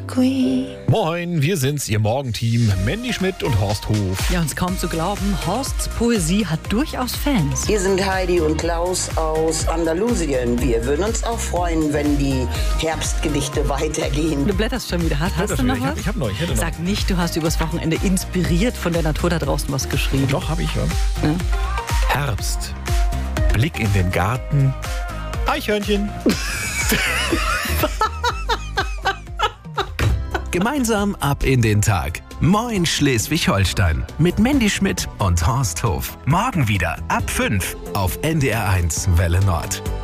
queen. Moin, wir sind's, Ihr Morgenteam, Mandy Schmidt und Horst Hof. Ja, uns kaum zu glauben, Horsts Poesie hat durchaus Fans. Hier sind Heidi und Klaus aus Andalusien. Wir würden uns auch freuen, wenn die Herbstgedichte weitergehen. Du blätterst schon wieder. Hast du noch was? Ich hätte noch. Sag nicht, du hast übers Wochenende inspiriert von der Natur da draußen was geschrieben. Doch, habe ich ja. Ja. Herbst, Blick in den Garten, Eichhörnchen. Gemeinsam ab in den Tag. Moin Schleswig-Holstein. Mit Mandy Schmidt und Horst Hof. Morgen wieder ab 5 auf NDR1 Welle Nord.